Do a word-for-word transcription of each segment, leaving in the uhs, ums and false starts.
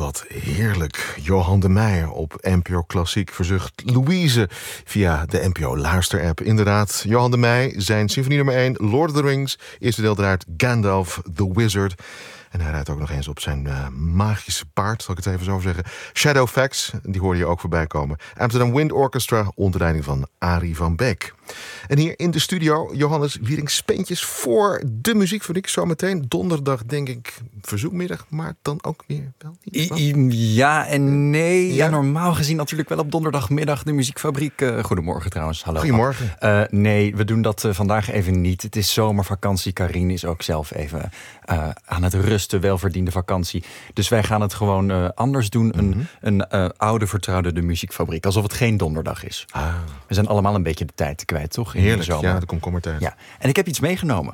wat heerlijk. Johan de Meyer op N P O Klassiek verzucht Louise via de N P O Luister-app. Inderdaad, Johan de Meyer, zijn symfonie nummer één, Lord of the Rings. Eerste deel draait Gandalf the Wizard. En hij rijdt ook nog eens op zijn uh, magische paard, zal ik het even zo zeggen. Shadowfax, die hoorde je ook voorbij komen. Amsterdam Wind Orchestra, onder leiding van Arie van Beek. En hier in de studio, Johannes Wiering-Speentjes voor de muziekfabriek. Zometeen donderdag, denk ik, verzoekmiddag, maar dan ook weer wel niet. I, ja en nee. Ja? Ja, normaal gezien natuurlijk wel op donderdagmiddag de muziekfabriek. Uh, goedemorgen trouwens. Hallo. Goedemorgen. Uh, nee, we doen dat uh, vandaag even niet. Het is zomervakantie. Karine is ook zelf even uh, aan het rusten, welverdiende vakantie. Dus wij gaan het gewoon uh, anders doen. Mm-hmm. Een, een uh, oude vertrouwde de muziekfabriek. Alsof het geen donderdag is. Ah. We zijn allemaal een beetje de tijd kwijt, toch? In Heerlijk, de zomer. ja, de komkommertijd. Ja. En ik heb iets meegenomen.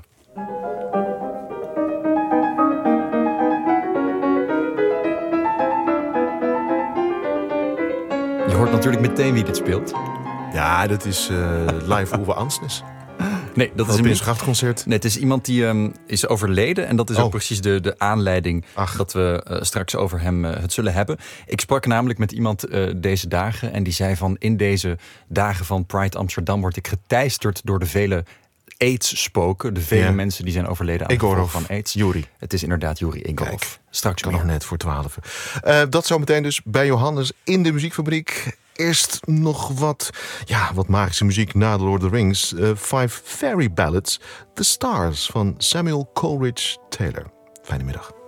Je hoort natuurlijk meteen wie dit speelt. Ja, dat is uh, live Uwe Ansnes. Nee, dat is een een Grachtconcert. Nee, het is iemand die um, is overleden. En dat is oh. ook precies de, de aanleiding Ach. dat we uh, straks over hem uh, het zullen hebben. Ik sprak namelijk met iemand uh, deze dagen. En die zei van, in deze dagen van Pride Amsterdam word ik geteisterd door de vele AIDS-spoken. De vele ja. mensen die zijn overleden aan de gevolgen van AIDS. Juri. Het is inderdaad Juri Egorov. Kijk, straks kan meer. nog net voor twaalf. Uh, dat zometeen dus bij Johannes in de muziekfabriek. Eerst nog wat, ja, wat magische muziek na The Lord of the Rings. Uh, Five Fairy Ballads, The Stars van Samuel Coleridge Taylor. Fijne middag.